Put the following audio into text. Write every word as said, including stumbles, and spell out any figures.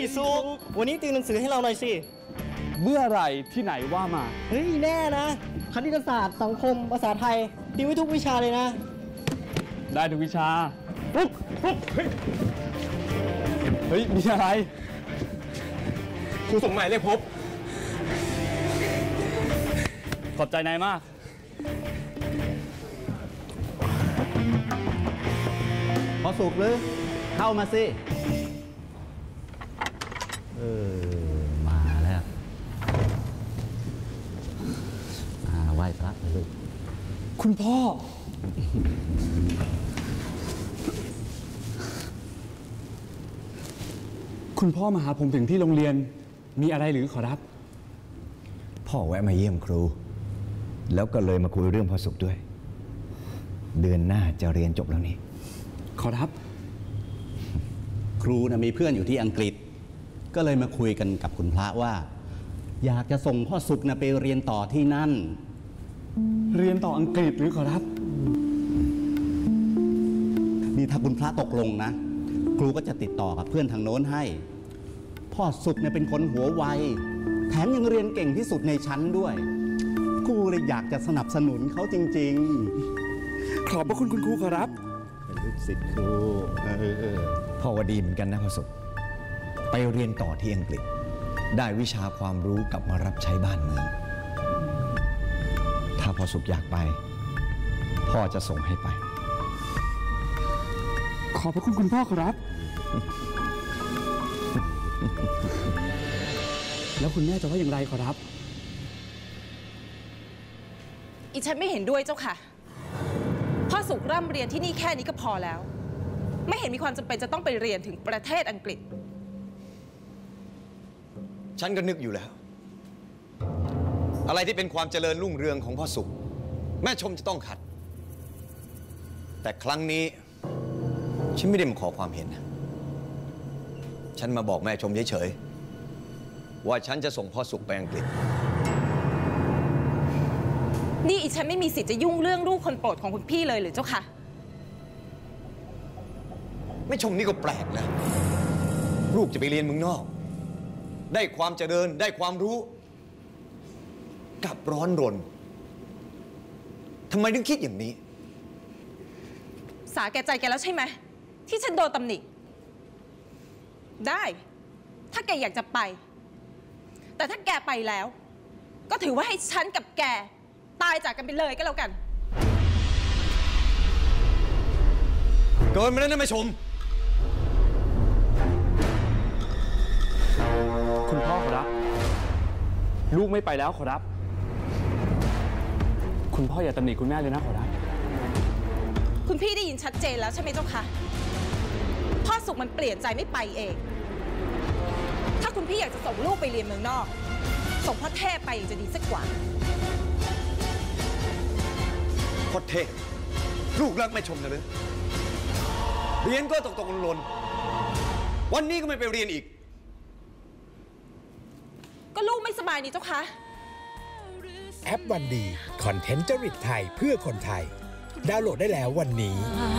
สุกวันนี้ติวหนังสือให้เราหน่อยสิเมื่อไหร่ที่ไหนว่ามาเฮ้ยแน่นะคณิตศาสตร์สังคมภาษาไทยติวไว้ทุกวิชาเลยนะได้ทุกวิชาปุ๊บปุ๊บเฮ้ยเฮ้ยมีอะไรครูส่งหมายเลขพบขอบใจนายมากพอสุกหรือเข้ามาสิเออมาแล้วมาไหว้พระเลยลูกคุณพ่อคุณพ่อมาหาผมถึงที่โรงเรียนมีอะไรหรือขอรับพ่อแวะมาเยี่ยมครูแล้วก็เลยมาคุยเรื่องพ่อสุขด้วยเดือนหน้าจะเรียนจบแล้วนี่ขอรับครูนะมีเพื่อนอยู่ที่อังกฤษก็เลยมาคุยกันกับคุณพระว่าอยากจะส่งพ่อสุขนะไปเรียนต่อที่นั่นเรียนต่ออังกฤษหรือขอรับนี่ถ้าคุณพระตกลงนะครูก็จะติดต่อกับเพื่อนทางโน้นให้พ่อสุขเนี่ยเป็นคนหัวไวแถมยังเรียนเก่งที่สุดในชั้นด้วยครูเลยอยากจะสนับสนุนเขาจริงๆขอบพระคุณคุณครูขอรับเป็นลูกศิษย์ครูพ่อว่าดีเหมือนกันนะพ่อสุขไปเรียนต่อที่อังกฤษได้วิชาความรู้กลับมารับใช้บ้านเมืองถ้าพ่อสุขอยากไปพ่อจะส่งให้ไปขอบพระคุณคุณพ่อครับแล้วคุณแม่จะว่าอย่างไรขอรับอีฉันไม่เห็นด้วยเจ้าค่ะพ่อสุขร่ำเรียนที่นี่แค่นี้ก็พอแล้วไม่เห็นมีความจำเป็นจะต้องไปเรียนถึงประเทศอังกฤษฉันก็นึกอยู่แล้วอะไรที่เป็นความเจริญรุ่งเรืองของพ่อสุขแม่ชมจะต้องขัดแต่ครั้งนี้ฉันไม่ได้มาขอความเห็นนะฉันมาบอกแม่ชมเฉยๆว่าฉันจะส่งพ่อสุขไปอังกฤษนี่อีฉันไม่มีสิทธิ์จะยุ่งเรื่องลูกคนโปรดของคุณพี่เลยหรือเจ้าค่ะแม่ชมนี่ก็แปลกนะลูกจะไปเรียนเมืองนอกได้ความเจริญได้ความรู้กลับร้อนรนทำไมถึงคิดอย่างนี้สาแก่ใจแกแล้วใช่ไหมที่ฉันโดนตำหนิได้ถ้าแกอยากจะไปแต่ถ้าแกไปแล้วก็ถือว่าให้ฉันกับแกตายจากกันไปเลยก็แล้วกันเกินไปแล้วนะแม่ชมคุณพ่อขอรับลูกไม่ไปแล้วขอรับคุณพ่ออย่าตำหนิคุณแม่เลยนะขอรับคุณพี่ได้ยินชัดเจนแล้วใช่ไหมเจ้าคะพ่อสุขมันเปลี่ยนใจไม่ไปเองถ้าคุณพี่อยากจะส่งลูกไปเรียนเมืองนอกส่งพ่อเทพไปจะดีสักกว่าพ่อเทพลูกรักแม่ชมนะเลยเรียนก็ตกตกหล่นวันนี้ก็ไม่ไปเรียนอีกก็ลูกไม่สบายนี่เจ้าคะแอปวันดีคอนเทนต์จริตไทยเพื่อคนไทยดาวน์โหลดได้แล้ววันนี้